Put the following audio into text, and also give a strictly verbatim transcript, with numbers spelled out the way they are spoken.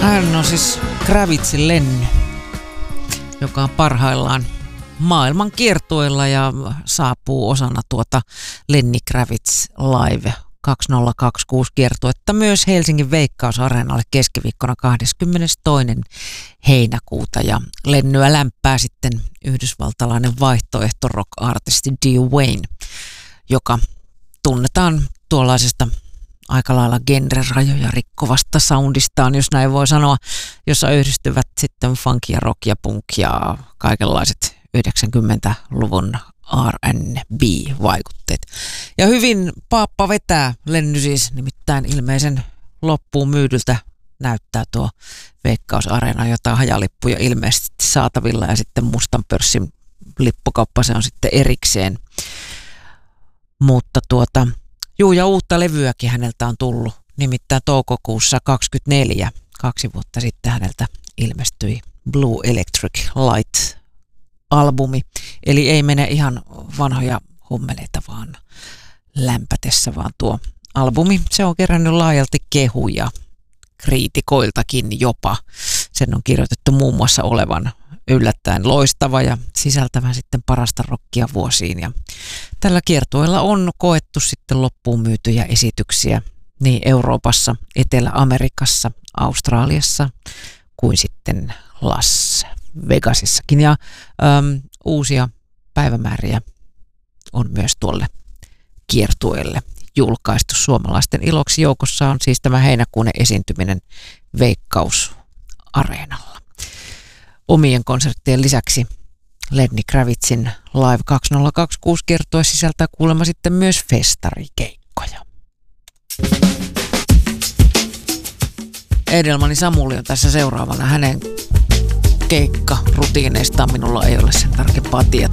Hän on siis Kravitzin Lenny, joka on parhaillaan maailman kiertueella ja saapuu osana tuota Lenny Kravitz Live kaksituhattakaksikymmentäkuusi kiertuetta myös Helsingin Veikkausareenalle keskiviikkona kahdeskymmenestoinen heinäkuuta. Ja Lennyä lämpää sitten yhdysvaltalainen vaihtoehto rock-artisti Dee Wayne, joka tunnetaan tuollaisesta aika lailla genre-rajoja rikkovasta soundistaan, jos näin voi sanoa, jossa yhdistyvät sitten funk ja rock ja punk ja kaikenlaiset yhdeksänkymmentäluvun R and B-vaikutteet. Ja hyvin paappa vetää Lenny siis, nimittäin ilmeisen loppuun myydyltä näyttää tuo Veikkaus-areena, jota hajalippuja ilmeisesti saatavilla ja sitten mustan pörssin lippukauppa, se on sitten erikseen. Mutta tuota, juu, ja uutta levyäkin häneltä on tullut, nimittäin toukokuussa kaksikymmentäneljä, kaksi vuotta sitten häneltä ilmestyi Blue Electric Light-albumi, eli ei mene ihan vanhoja hommeleita vaan lämpätessä, vaan tuo albumi, se on kerännyt laajalti kehuja kriitikoiltakin jopa. Sen on kirjoitettu muun muassa olevan yllättäen loistava ja sisältävän sitten parasta rockia vuosiin. Ja tällä kiertueella on koettu sitten loppuun myytyjä esityksiä niin Euroopassa, Etelä-Amerikassa, Australiassa kuin sitten Las Vegasissakin. Ja äm, uusia päivämääriä on myös tuolle kiertueelle julkaistu suomalaisten iloksi. Joukossa on siis tämä heinäkuun esiintyminen Veikkaus-areenalla. Omien konserttien lisäksi Lenny Kravitzin Live kaksituhattakaksikymmentäkuusi kiertue sisältää kuulemma sitten myös festarikeikkoja. Edelmani Samuli on tässä seuraavana. Hänen keikkarutiineistaan minulla ei ole sen tarkempaa tietoa.